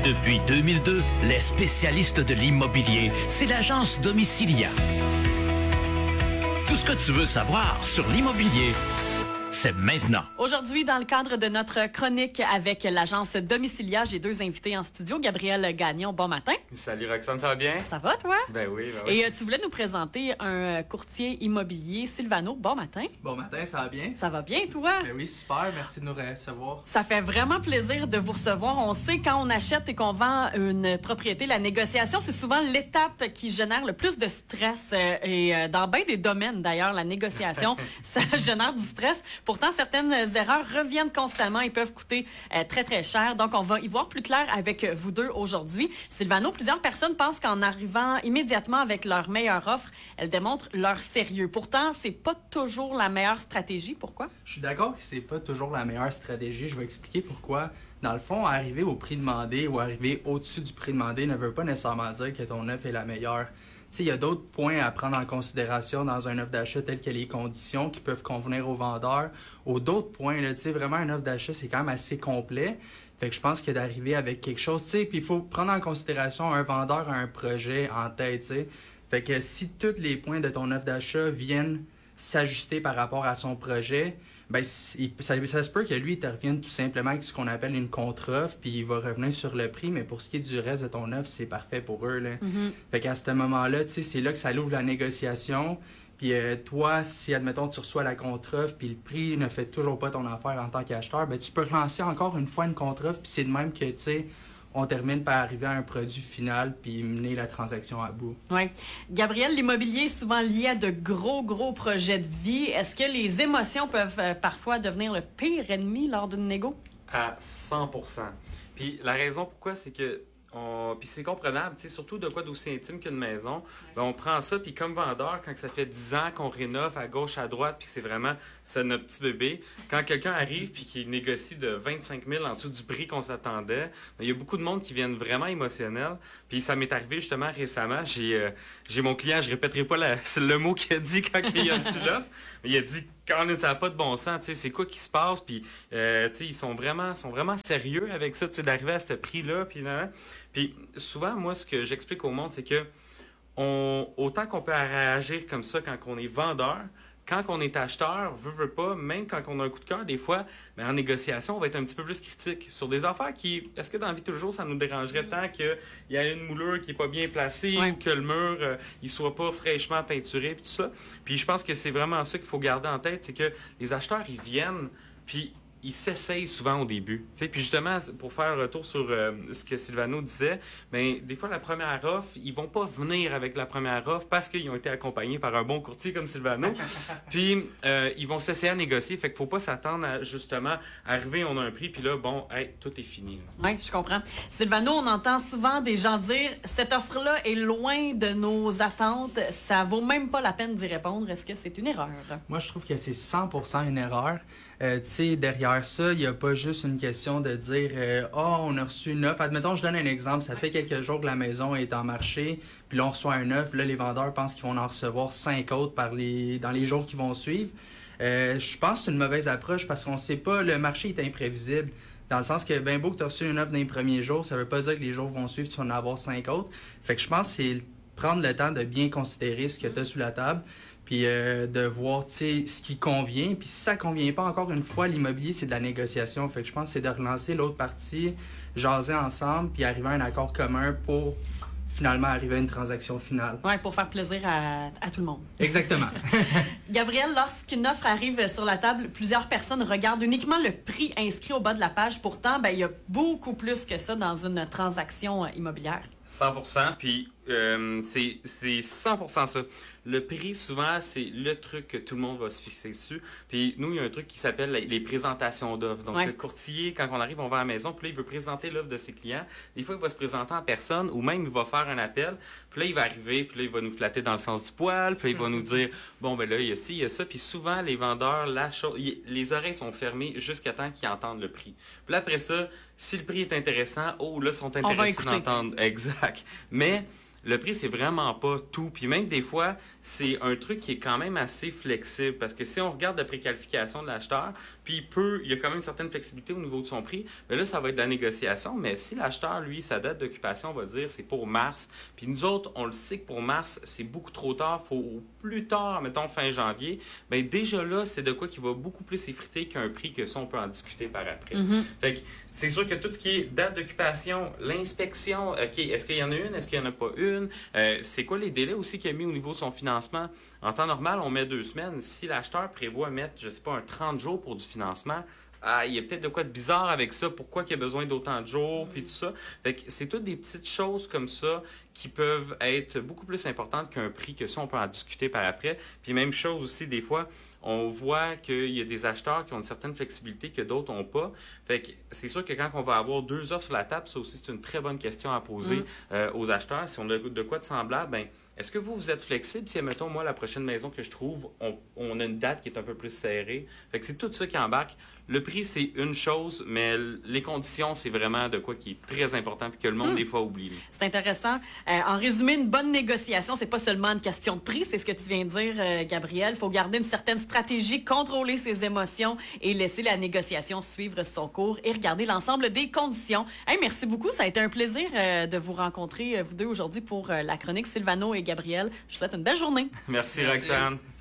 Depuis 2002, les spécialistes de l'immobilier, c'est l'agence Domicilia. Tout ce que tu veux savoir sur l'immobilier, c'est maintenant. Aujourd'hui, dans le cadre de notre chronique avec l'agence Domicilia, j'ai deux invités en studio. Gabriel Gagnon, bon matin. Salut Roxane, ça va bien? Ça va, toi? Ben oui, ben oui. Et tu voulais nous présenter un courtier immobilier, Sylvano. Bon matin. Bon matin, ça va bien? Ça va bien, toi? Ben oui, super, merci de nous recevoir. Ça fait vraiment plaisir de vous recevoir. On sait quand on achète et qu'on vend une propriété, la négociation, c'est souvent l'étape qui génère le plus de stress. Et dans bien des domaines, d'ailleurs, la négociation, ça génère du stress. Pourtant, certaines erreurs reviennent constamment et peuvent coûter très, très cher. Donc, on va y voir plus clair avec vous deux aujourd'hui. Sylvano, plusieurs personnes pensent qu'en arrivant immédiatement avec leur meilleure offre, elles démontrent leur sérieux. Pourtant, c'est pas toujours la meilleure stratégie. Pourquoi? Je suis d'accord que c'est pas toujours la meilleure stratégie. Je vais expliquer pourquoi. Dans le fond, arriver au prix demandé ou arriver au-dessus du prix demandé ne veut pas nécessairement dire que ton offre est la meilleure. Tu sais, il y a d'autres points à prendre en considération dans un offre d'achat, tels que les conditions qui peuvent convenir au vendeur, ou d'autres points. Là, tu sais, vraiment, un offre d'achat, c'est quand même assez complet. Fait que je pense que d'arriver avec quelque chose, tu sais, puis il faut prendre en considération un vendeur a un projet en tête, tu sais. Fait que si tous les points de ton offre d'achat viennent s'ajuster par rapport à son projet, ben ça se peut que lui, il te revienne tout simplement avec ce qu'on appelle une contre-offre, puis il va revenir sur le prix, mais pour ce qui est du reste de ton offre, c'est parfait pour eux, là. Mm-hmm. Fait qu'à ce moment-là, tu sais, c'est là que ça ouvre la négociation. Puis toi, si, admettons, tu reçois la contre-offre, puis le prix ne fait toujours pas ton affaire en tant qu'acheteur, ben tu peux relancer encore une fois une contre-offre, puis c'est de même que, tu sais, on termine par arriver à un produit final puis mener la transaction à bout. Oui. Gabriel, l'immobilier est souvent lié à de gros projets de vie. Est-ce que les émotions peuvent parfois devenir le pire ennemi lors d'une négo? À 100%. Puis la raison pourquoi, c'est que puis c'est comprenable, tu sais, surtout de quoi d'aussi intime qu'une maison. Ben, on prend ça, puis comme vendeur, quand ça fait 10 ans qu'on rénove à gauche, à droite, puis c'est notre petit bébé, quand quelqu'un arrive puis qu'il négocie de 25 000 en dessous du prix qu'on s'attendait, ben, il y a beaucoup de monde qui viennent vraiment émotionnels. Puis ça m'est arrivé justement récemment, j'ai mon client, je répéterai pas le mot qu'il a dit quand il a reçu l'offre, mais il a dit quand ça n'a pas de bon sens, tu sais, c'est quoi qui se passe, puis tu sais, ils sont vraiment sérieux avec ça, tu sais, d'arriver à ce prix-là, puis souvent, moi, ce que j'explique au monde, c'est que autant qu'on peut réagir comme ça quand on est vendeur, quand on est acheteur, veut pas, même quand on a un coup de cœur, des fois, en négociation, on va être un petit peu plus critique sur des affaires qui, est-ce que dans la vie de tous les jours, ça nous dérangerait tant qu'il y a une moulure qui est pas bien placée ou que le mur, il soit pas fraîchement peinturé, puis tout ça. Puis je pense que c'est vraiment ça qu'il faut garder en tête, c'est que les acheteurs, ils viennent, puis ils s'essayent souvent au début. T'sais, puis justement, pour faire un retour sur ce que Sylvano disait, ben des fois, la première offre, ils vont pas venir avec la première offre parce qu'ils ont été accompagnés par un bon courtier comme Sylvano. Puis, ils vont s'essayer à négocier. Fait qu'il faut pas s'attendre à, justement, arriver, on a un prix, puis là, bon, hey, tout est fini. Oui, je comprends. Sylvano, on entend souvent des gens dire « Cette offre-là est loin de nos attentes. Ça vaut même pas la peine d'y répondre. » Est-ce que c'est une erreur? Moi, je trouve que c'est 100% une erreur. Tu sais, derrière ça, il n'y a pas juste une question de dire on a reçu une offre. Admettons, je donne un exemple. Ça fait quelques jours que la maison est en marché, puis là, on reçoit une offre. Là, les vendeurs pensent qu'ils vont en recevoir 5 autres dans les jours qui vont suivre. Je pense que c'est une mauvaise approche parce qu'on ne sait pas, le marché est imprévisible. Dans le sens que, ben beau que tu as reçu une offre dans les premiers jours, ça veut pas dire que les jours vont suivre, tu vas en avoir 5 autres. Fait que je pense que c'est prendre le temps de bien considérer ce que tu as sous la table. Puis de voir, tu sais, ce qui convient. Puis si ça convient pas, encore une fois, l'immobilier, c'est de la négociation. Fait que je pense que c'est de relancer l'autre partie, jaser ensemble, puis arriver à un accord commun pour finalement arriver à une transaction finale. Oui, pour faire plaisir à tout le monde. Exactement. Gabriel, lorsqu'une offre arrive sur la table, plusieurs personnes regardent uniquement le prix inscrit au bas de la page. Pourtant, ben il y a beaucoup plus que ça dans une transaction immobilière. 100%, puis c'est 100% ça. Le prix, souvent, c'est le truc que tout le monde va se fixer dessus. Puis nous, il y a un truc qui s'appelle les présentations d'offres. Donc, le courtier, quand on arrive, on va à la maison, puis là, il veut présenter l'offre de ses clients. Des fois, il va se présenter en personne, ou même, il va faire un appel. Puis là, il va arriver, puis là, il va nous flatter dans le sens du poil, puis là, il va nous dire, bon, ben là, il y a ci, il y a ça. Puis souvent, les vendeurs, les oreilles sont fermées jusqu'à temps qu'ils entendent le prix. Puis là, après ça, si le prix est intéressant, là, sont intéressés d'entendre. Exact. Mais le prix, c'est vraiment pas tout. Puis même des fois, c'est un truc qui est quand même assez flexible. Parce que si on regarde la préqualification de l'acheteur, puis il y a quand même une certaine flexibilité au niveau de son prix, mais là, ça va être de la négociation. Mais si l'acheteur, lui, sa date d'occupation, on va dire, c'est pour mars, puis nous autres, on le sait que pour mars, c'est beaucoup trop tard, il faut au plus tard, mettons fin janvier, bien déjà là, c'est de quoi qui va beaucoup plus effriter qu'un prix que ça, on peut en discuter par après. Fait que c'est sûr que tout ce qui est date d'occupation, l'inspection, OK, est-ce qu'il y en a une, est-ce qu'il n'y en a pas une, c'est quoi les délais aussi qu'il a mis au niveau de son financement? En temps normal, on met 2 semaines. Si l'acheteur prévoit mettre, je sais pas, un 30 jours pour du financement, il y a peut-être de quoi de bizarre avec ça. Pourquoi il y a besoin d'autant de jours, puis tout ça. Fait que c'est toutes des petites choses comme ça qui peuvent être beaucoup plus importantes qu'un prix, que ça, on peut en discuter par après. Puis même chose aussi, des fois, on voit qu'il y a des acheteurs qui ont une certaine flexibilité que d'autres n'ont pas. Fait que c'est sûr que quand on va avoir 2 offres sur la table, ça aussi, c'est une très bonne question à poser aux acheteurs. Si on a de quoi de semblable, ben est-ce que vous êtes flexible si, mettons, moi, la prochaine maison que je trouve, on a une date qui est un peu plus serrée? Fait que c'est tout ça qui embarque. Le prix, c'est une chose, mais les conditions, c'est vraiment de quoi qui est très important et que le monde, des fois, oublie. C'est intéressant. En résumé, une bonne négociation, c'est pas seulement une question de prix, c'est ce que tu viens de dire, Gabriel. Il faut garder une certaine stratégie, contrôler ses émotions et laisser la négociation suivre son cours et regarder l'ensemble des conditions. Hey, merci beaucoup. Ça a été un plaisir de vous rencontrer, vous deux, aujourd'hui, pour la chronique Sylvano et Gabriel. Je vous souhaite une belle journée. Merci. Roxane.